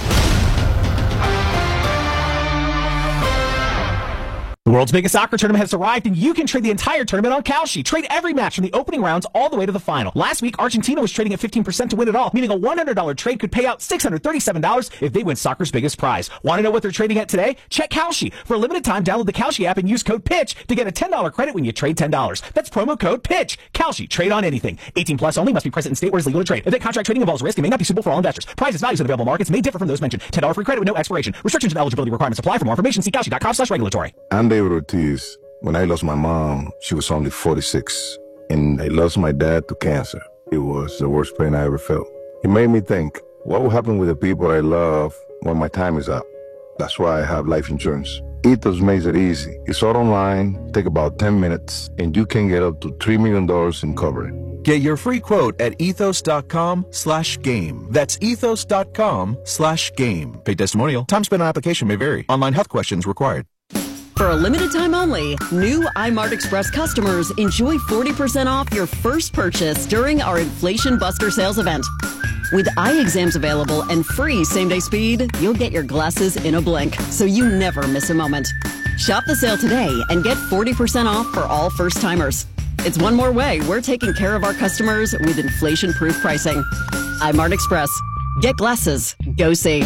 The world's biggest soccer tournament has arrived, and you can trade the entire tournament on Kalshi. Trade every match from the opening rounds all the way to the final. Last week, Argentina was trading at fifteen percent to win it all, meaning a one hundred dollars trade could pay out six hundred thirty-seven dollars if they win soccer's biggest prize. Want to know what they're trading at today? Check Kalshi. For a limited time, download the Kalshi app and use code PITCH to get a ten dollars credit when you trade ten dollars. That's promo code PITCH. Kalshi. Trade on anything. eighteen plus only. Must be present in state where it's legal to trade. Event contract trading involves risk and may not be suitable for all investors. Prizes, values, and available markets may differ from those mentioned. ten dollars free credit with no expiration. Restrictions and eligibility requirements apply. For more information, see kalshi dot com slash regulatory. I'm David Ortiz. When I lost my mom, she was only forty-six, and I lost my dad to cancer. It was the worst pain I ever felt. It made me think, what will happen with the people I love when my time is up? That's why I have life insurance. Ethos makes it easy. It's all online, take about ten minutes, and you can get up to three million dollars in coverage. Get your free quote at ethos.com slash game. That's ethos.com slash game. Paid testimonial. Time spent on application may vary. Online health questions required. For a limited time only, new iMart Express customers enjoy forty percent off your first purchase during our Inflation Buster sales event. With eye exams available and free same-day speed, you'll get your glasses in a blink, so you never miss a moment. Shop the sale today and get forty percent off for all first-timers. It's one more way we're taking care of our customers with inflation-proof pricing. iMart Express. Get glasses. Go see.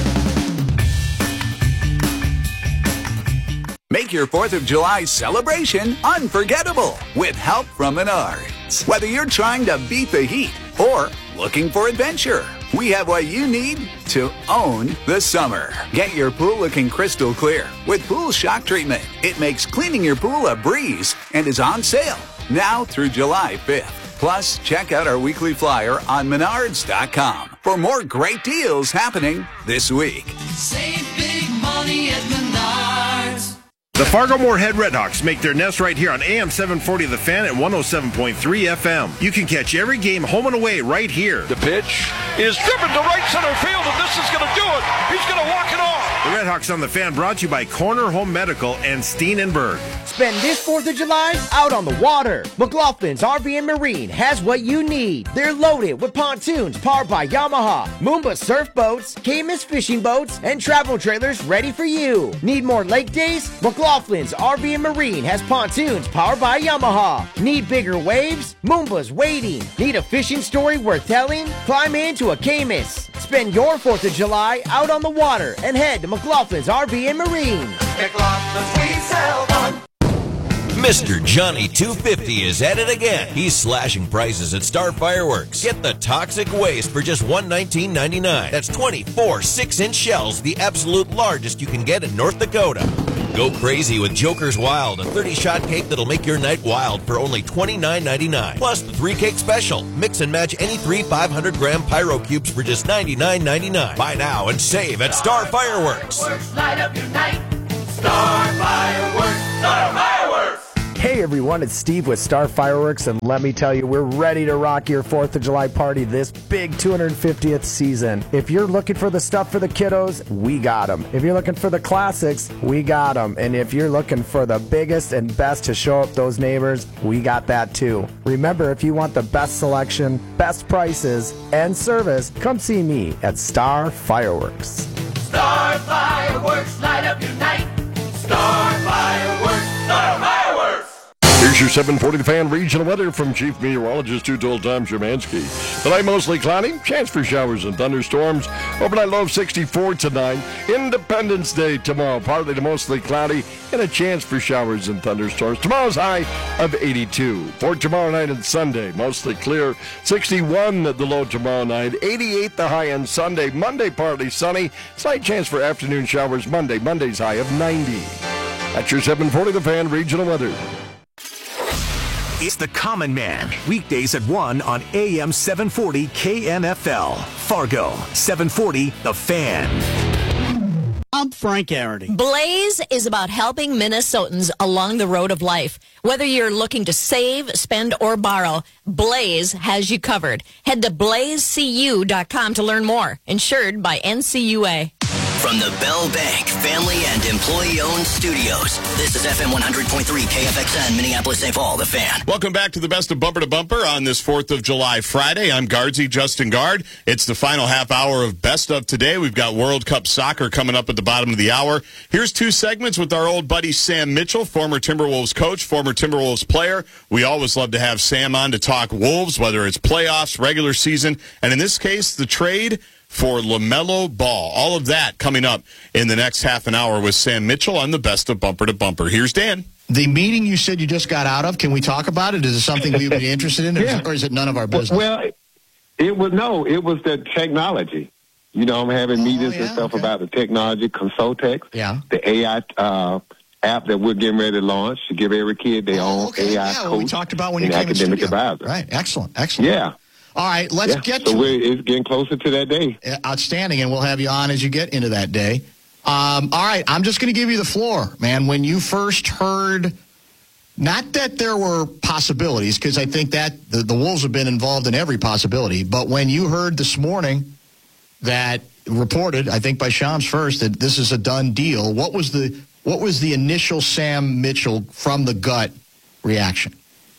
Make your fourth of July celebration unforgettable with help from Menards. Whether you're trying to beat the heat or looking for adventure, we have what you need to own the summer. Get your pool looking crystal clear with Pool Shock Treatment. It makes cleaning your pool a breeze and is on sale now through July fifth. Plus, check out our weekly flyer on menards dot com for more great deals happening this week. Save big money at Menards. The Fargo-Moorhead Redhawks make their nest right here on A M seven forty The Fan at one oh seven point three F M. You can catch every game home and away right here. The pitch is driven to right center field, and this is going to do it. He's going to walk it off. The Redhawks on The Fan brought to you by Corner Home Medical and Steenenberg. Spend this fourth of July out on the water. McLaughlin's R V and Marine has what you need. They're loaded with pontoons powered by Yamaha, Moomba surf boats, Camus fishing boats, and travel trailers ready for you. Need more lake days? McLaughlin's R V and Marine has pontoons powered by Yamaha. Need bigger waves? Moomba's waiting. Need a fishing story worth telling? Climb into a Camus. Spend your fourth of July out on the water and head to McLaughlin's R V and Marine. McLaughlin's, we sell one. Mister Johnny two fifty is at it again. He's slashing prices at Star Fireworks. Get the toxic waste for just one hundred nineteen ninety-nine. That's twenty-four six-inch shells, the absolute largest you can get in North Dakota. Go crazy with Joker's Wild, a thirty-shot cake that'll make your night wild for only twenty-nine ninety-nine. Plus the three-cake special. Mix and match any three five hundred gram Pyro Cubes for just ninety-nine ninety-nine. Buy now and save at Star Fireworks. Light up your night. Star Fireworks. Star Fireworks. Hey everyone, it's Steve with Star Fireworks, and let me tell you, we're ready to rock your fourth of July party this big two hundred fiftieth season. If you're looking for the stuff for the kiddos, we got them. If you're looking for the classics, we got them. And if you're looking for the biggest and best to show up those neighbors, we got that too. Remember, if you want the best selection, best prices, and service, come see me at Star Fireworks. Star Fireworks, light up your night. Star Fireworks, Star Fireworks. Here's your seven forty The Fan regional weather from Chief Meteorologist Two-Told Tom Shermansky. Tonight mostly cloudy, chance for showers and thunderstorms. Overnight low of sixty-four tonight. Independence Day tomorrow, partly to mostly cloudy and a chance for showers and thunderstorms. Tomorrow's high of eighty-two. For tomorrow night and Sunday, mostly clear. sixty-one the low tomorrow night. eighty-eight the high on Sunday. Monday partly sunny. Slight chance for afternoon showers Monday. Monday's high of ninety. That's your seven forty The Fan regional weather. It's The Common Man, weekdays at one on A M seven forty K N F L. Fargo, seven forty The Fan. I'm Frank Arity. Blaze is about helping Minnesotans along the road of life. Whether you're looking to save, spend, or borrow, Blaze has you covered. Head to blaze c u dot com to learn more. Insured by N C U A. From the Bell Bank family and employee-owned studios, this is F M one hundred point three K F X N, Minneapolis, Saint Paul, The Fan. Welcome back to the best of Bumper to Bumper on this fourth of July Friday. I'm Guardsy, Justin Guard. It's the final half hour of Best of today. We've got World Cup soccer coming up at the bottom of the hour. Here's two segments with our old buddy Sam Mitchell, former Timberwolves coach, former Timberwolves player. We always love to have Sam on to talk Wolves, whether it's playoffs, regular season, and in this case, the trade for LaMelo Ball. All of that coming up in the next half an hour with Sam Mitchell on the best of Bumper to Bumper. Here's Dan. The meeting you said you just got out of, can we talk about it? Is it something we would be interested in, or, yeah. is, it, or is it none of our business? Well, it was, no, it was the technology. You know, I'm having meetings oh, yeah, and stuff okay. about the technology, Consultex, yeah. the A I uh, app that we're getting ready to launch to give every kid their oh, own okay. A I yeah, coach well, we talked about when you and came academic in advisor. Right, excellent, excellent. Yeah. All right, let's yeah, get so to we're, it's getting closer to that day. Outstanding, and we'll have you on as you get into that day. Um, all right, I'm just going to give you the floor, man. When you first heard, not that there were possibilities, because I think that the, the Wolves have been involved in every possibility, but when you heard this morning that reported, I think by Shams first, that this is a done deal, what was the what was the initial Sam Mitchell from the gut reaction?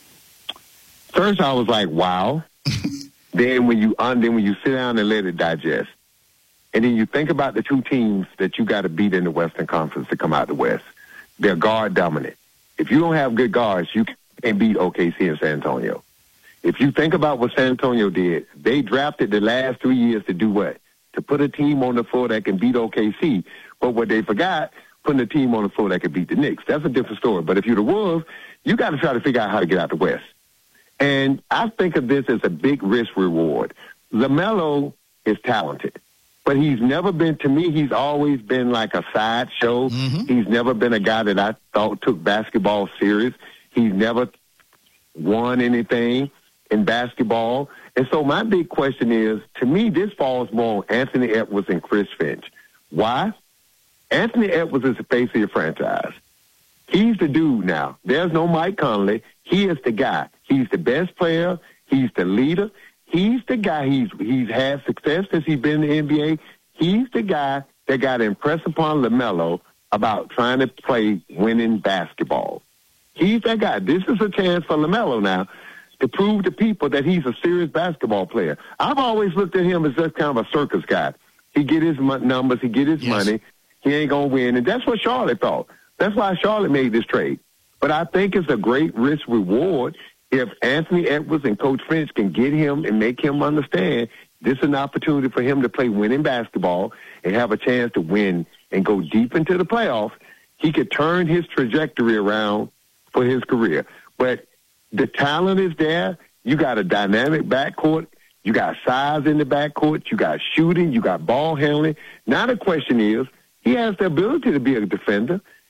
First, I was like, wow. then when you un, then when you sit down and let it digest, and then you think about the two teams that you got to beat in the Western Conference to come out the West, they're guard dominant. If you don't have good guards, you can't beat O K C and San Antonio. If you think about what San Antonio did, they drafted the last three years to do what? To put a team on the floor that can beat O K C. But what they forgot, putting a team on the floor that can beat the Knicks. That's a different story. But if you're the Wolves, you got to try to figure out how to get out the West. And I think of this as a big risk reward. LaMelo is talented, but he's never been, to me, he's always been like a sideshow. Mm-hmm. He's never been a guy that I thought took basketball serious. He's never won anything in basketball. And so my big question is, to me, this falls more on Anthony Edwards and Chris Finch. Why? Anthony Edwards is the face of your franchise. He's the dude now. There's no Mike Conley. He is the guy. He's the best player. He's the leader. He's the guy. He's he's had success since he's been in the N B A. He's the guy that got to impress upon LaMelo about trying to play winning basketball. He's that guy. This is a chance for LaMelo now to prove to people that he's a serious basketball player. I've always looked at him as just kind of a circus guy. He get his numbers. He get his yes. money. He ain't going to win. And that's what Charlotte thought. That's why Charlotte made this trade. But I think it's a great risk reward if Anthony Edwards and Coach Finch can get him and make him understand this is an opportunity for him to play winning basketball and have a chance to win and go deep into the playoffs. He could turn his trajectory around for his career. But the talent is there. You got a dynamic backcourt. You got size in the backcourt. You got shooting. You got ball handling. Now the question is, he has the ability to be a defender.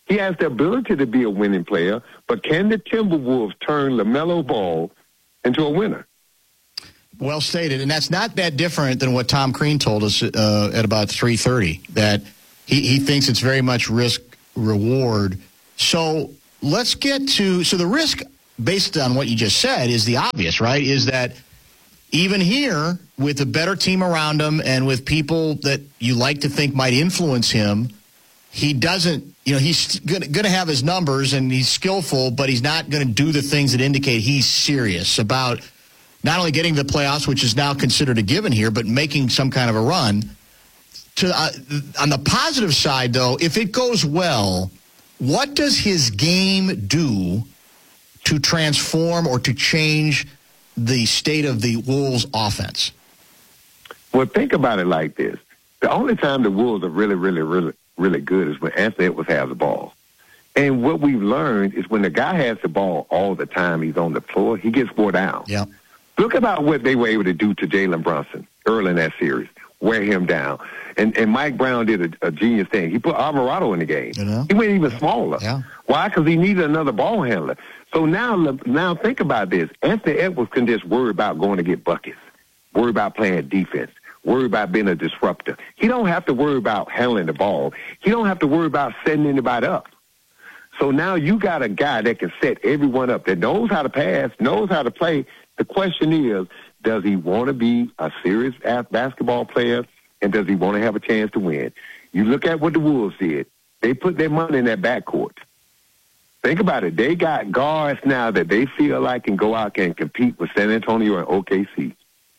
He has the ability to be a winning player, but can the Timberwolves turn LaMelo Ball into a winner? Well stated, and that's not that different than what Tom Crean told us uh, at about three thirty, that he, he thinks it's very much risk-reward. So let's get to – so the risk, based on what you just said, is the obvious, right, is that even here, with a better team around him and with people that you like to think might influence him, he doesn't – you know, he's going to have his numbers and he's skillful, but he's not going to do the things that indicate he's serious about – not only getting to the playoffs, which is now considered a given here, but making some kind of a run. To uh, on the positive side, though, if it goes well, what does his game do to transform or to change the state of the Wolves' offense? Well, think about it like this. The only time the Wolves are really, really, really, really good is when Anthony Edwards has the ball. And what we've learned is when the guy has the ball all the time, he's on the floor, he gets wore down. Yeah. Look about what they were able to do to Jalen Brunson early in that series, wear him down. And and Mike Brown did a, a genius thing. He put Alvarado in the game. You know? He went even smaller. Yeah. Why? Because he needed another ball handler. So now, now think about this. Anthony Edwards can just worry about going to get buckets, worry about playing defense, worry about being a disruptor. He don't have to worry about handling the ball. He don't have to worry about setting anybody up. So now you got a guy that can set everyone up, that knows how to pass, knows how to play. The question is, does he want to be a serious basketball player, and does he want to have a chance to win? You look at what the Wolves did. They put their money in that backcourt. Think about it. They got guards now that they feel like can go out and compete with San Antonio and O K C.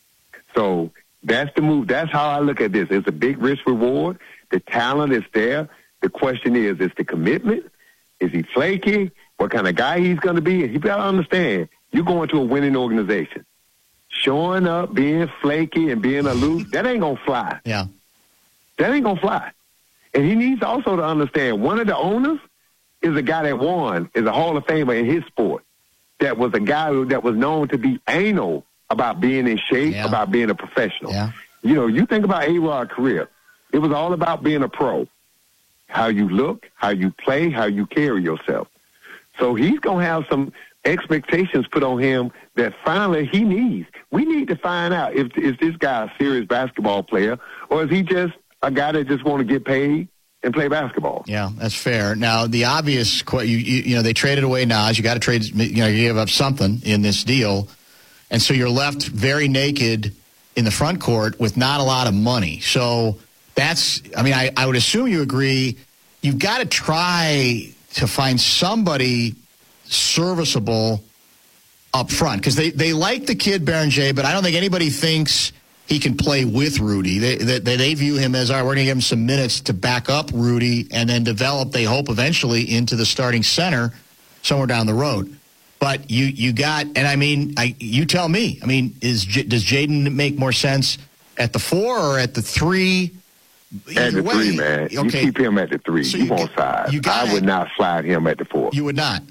So that's the move. That's how I look at this. It's a big risk reward. The talent is there. The question is, is the commitment? Is he flaky? What kind of guy he's going to be? You got to understand, you're going to a winning organization. Showing up, being flaky, and being aloof, that ain't going to fly. Yeah. That ain't going to fly. And he needs also to understand, one of the owners is a guy that won, is a Hall of Famer in his sport, that was a guy who, that was known to be anal about being in shape, yeah. about being a professional. Yeah. You know, you think about A-Rod's career. It was all about being a pro. How you look, how you play, how you carry yourself. So he's going to have some expectations put on him that finally he needs. We need to find out if is this guy a serious basketball player, or is he just a guy that just want to get paid and play basketball? Yeah, that's fair. Now, the obvious, you, you, you know, they traded away Nas. You got to trade, you know, you give up something in this deal. And so you're left very naked in the front court with not a lot of money. So that's, I mean, I, I would assume you agree, you've got to try to find somebody serviceable up front, because they, they like the kid Berenger, but I don't think anybody thinks he can play with Rudy. They they, they view him as, all right, we're going to give him some minutes to back up Rudy and then develop, they hope, eventually into the starting center somewhere down the road. But you you got, and I mean, I, you tell me, I mean, is does Jaden make more sense at the four or at the three? At the way, three, man. Okay. You keep him at the three. So you, you won't side. I would not slide him at the four. You would not?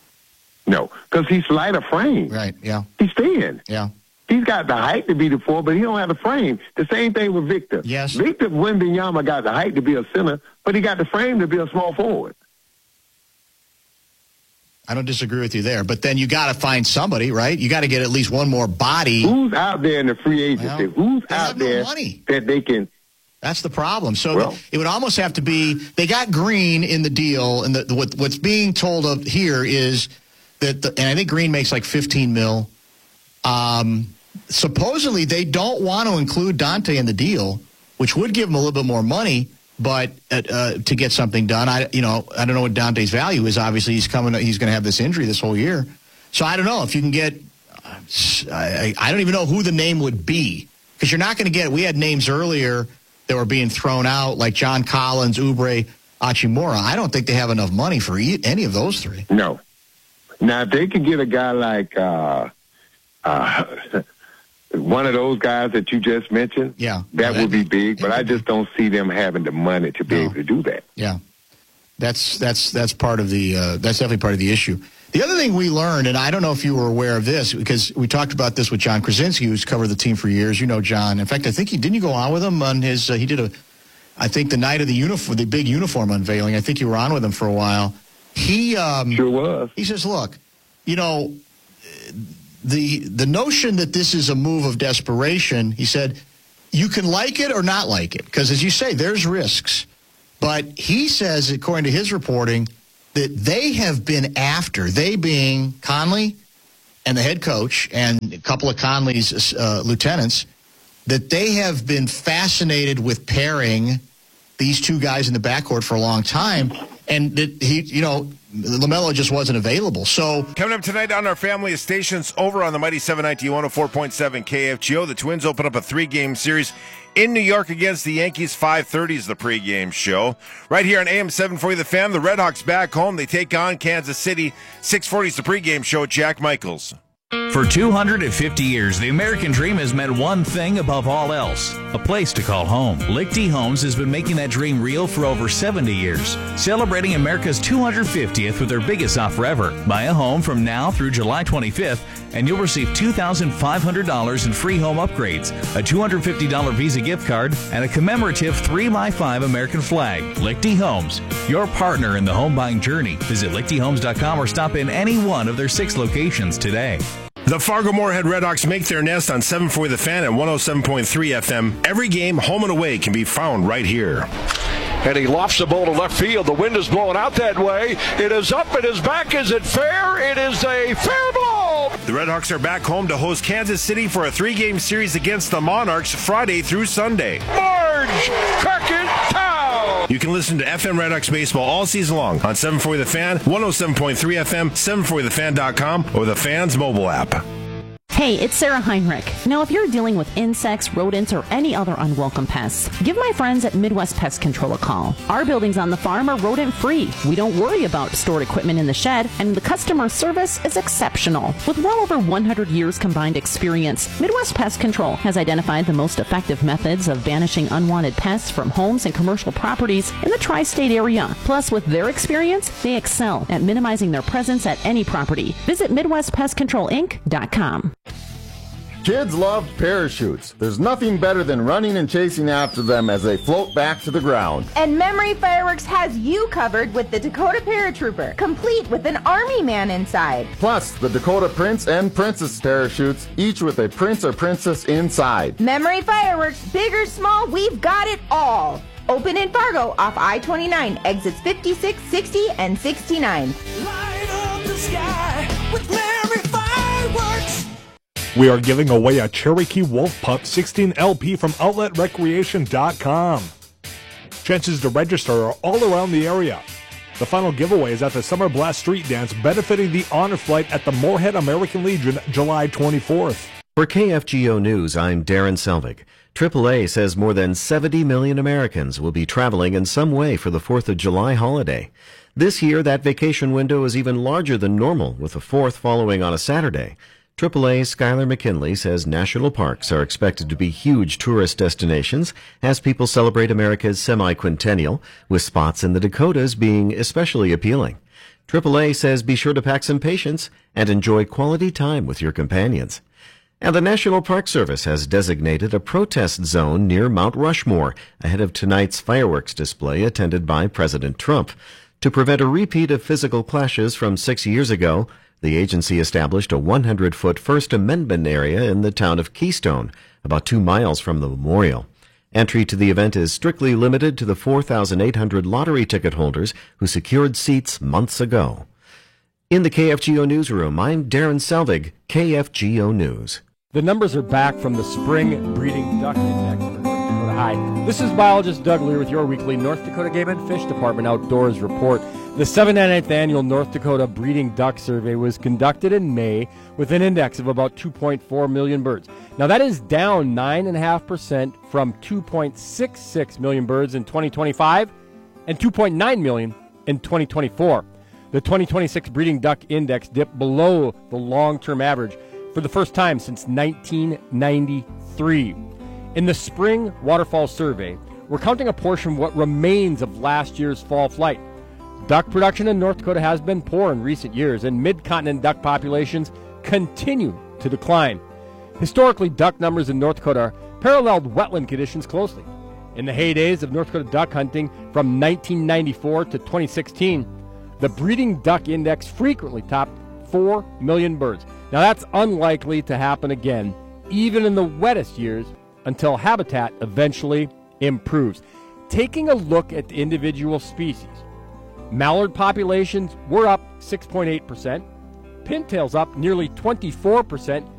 No, because he's lighter frame. Right, yeah. He's thin. Yeah. He's got the height to be the four, but he don't have the frame. The same thing with Victor. Yes. Victor Wembanyama got the height to be a center, but he got the frame to be a small forward. I don't disagree with you there, but then you got to find somebody, right? You got to get at least one more body. Who's out there in the free agency? Well, Who's out there no money. that they can... That's the problem. So well, it would almost have to be, they got Green in the deal, and the, the, what, what's being told of here is that, the, and I think Green makes like fifteen mil. Um, supposedly they don't want to include Dante in the deal, which would give them a little bit more money, but uh, uh, to get something done, I you know I don't know what Dante's value is. Obviously, he's coming, he's going to have this injury this whole year, so I don't know if you can get. Uh, I, I don't even know who the name would be, because you're not going to get. We had names earlier that were being thrown out, like John Collins, Oubre, Hachimura. I don't think they have enough money for e- any of those three. No. Now, if they could get a guy like uh, uh, one of those guys that you just mentioned, yeah, that well, would be big, but I just don't see them having the money to be no. able to do that. Yeah. That's that's that's part of the uh, that's definitely part of the issue. The other thing we learned, and I don't know if you were aware of this, because we talked about this with John Krasinski, who's covered the team for years. You know John. In fact, I think he didn't you go on with him on his. Uh, he did a I think the night of the uniform, the big uniform unveiling, I think you were on with him for a while. He um, sure was. He says, look, you know, the the notion that this is a move of desperation, he said, you can like it or not like it, because as you say, there's risks. But he says, according to his reporting, that they have been after, they being Conley and the head coach and a couple of Conley's uh, lieutenants, that they have been fascinated with pairing these two guys in the backcourt for a long time. And that he, you know, LaMelo just wasn't available. So coming up tonight on our family of stations over on the Mighty seven ninety, one oh four point seven K F G O, the Twins open up a three-game series in New York against the Yankees. five thirty is the pregame show. Right here on A M seven forty The Fan, the Redhawks back home. They take on Kansas City. six forty is the pregame show. Jack Michaels. For two hundred fifty years, the American dream has meant one thing above all else, a place to call home. Lichty Homes has been making that dream real for over seventy years, celebrating America's two hundred fiftieth with their biggest offer ever. Buy a home from now through July twenty-fifth, and you'll receive two thousand five hundred dollars in free home upgrades, a two hundred fifty dollars Visa gift card, and a commemorative three by five American flag. Lichty Homes, your partner in the home buying journey. Visit lichty homes dot com or stop in any one of their six locations today. The Fargo-Moorhead Redhawks make their nest on seven forty The Fan and one oh seven point three F M. Every game, home and away, can be found right here. And he lofts the ball to left field. The wind is blowing out that way. It is up. It is back. Is it fair? It is a fair ball. The Redhawks are back home to host Kansas City for a three-game series against the Monarchs Friday through Sunday. Marge Crackentown. You can listen to F M Redhawks baseball all season long on seven forty The Fan, one oh seven point three F M, seven forty the fan dot com, or the Fan's mobile app. Hey, it's Sarah Heinrich. Now, if you're dealing with insects, rodents, or any other unwelcome pests, give my friends at Midwest Pest Control a call. Our buildings on the farm are rodent-free. We don't worry about stored equipment in the shed, and the customer service is exceptional. With well over one hundred years combined experience, Midwest Pest Control has identified the most effective methods of banishing unwanted pests from homes and commercial properties in the tri-state area. Plus, with their experience, they excel at minimizing their presence at any property. Visit Midwest Pest Control Inc dot com. Kids love parachutes. There's nothing better than running and chasing after them as they float back to the ground. And Memory Fireworks has you covered with the Dakota Paratrooper, complete with an army man inside. Plus, the Dakota Prince and Princess parachutes, each with a prince or princess inside. Memory Fireworks, big or small, we've got it all. Open in Fargo off I twenty-nine, exits fifty-six, sixty, and sixty-nine. Light up the sky with Memory Fireworks. We are giving away a Cherokee Wolf Pup sixteen L P from outlet recreation dot com. Chances to register are all around the area. The final giveaway is at the Summer Blast Street Dance benefiting the Honor Flight at the Moorhead American Legion July twenty-fourth. For K F G O News, I'm Darren Selvig. triple A says more than seventy million Americans will be traveling in some way for the fourth of July holiday. This year, that vacation window is even larger than normal, with the fourth following on a Saturday. triple A's Skylar McKinley says national parks are expected to be huge tourist destinations as people celebrate America's semi-quintennial, with spots in the Dakotas being especially appealing. triple A says be sure to pack some patience and enjoy quality time with your companions. And the National Park Service has designated a protest zone near Mount Rushmore ahead of tonight's fireworks display attended by President Trump. To prevent a repeat of physical clashes from six years ago, the agency established a one hundred foot First Amendment area in the town of Keystone, about two miles from the memorial. Entry to the event is strictly limited to the four thousand eight hundred lottery ticket holders who secured seats months ago. In the K F G O Newsroom, I'm Darren Selvig, K F G O News. The numbers are back from the Spring Breeding Duck Index for North Dakota High. This is biologist Doug Lear with your weekly North Dakota Game and Fish Department Outdoors Report. The seventy-ninth Annual North Dakota Breeding Duck Survey was conducted in May with an index of about two point four million birds. Now that is down nine point five percent from two point six six million birds in twenty twenty-five and two point nine million in twenty twenty-four. The twenty twenty-six Breeding Duck Index dipped below the long-term average for the first time since nineteen ninety-three. In the Spring Waterfowl Survey, we're counting a portion of what remains of last year's fall flight. Duck production in North Dakota has been poor in recent years, and mid-continent duck populations continue to decline. Historically, duck numbers in North Dakota paralleled wetland conditions closely. In the heydays of North Dakota duck hunting from nineteen ninety-four to twenty sixteen, the breeding duck index frequently topped four million birds. Now that's unlikely to happen again, even in the wettest years, until habitat eventually improves. Taking a look at the individual species, mallard populations were up six point eight percent, pintails up nearly twenty-four percent,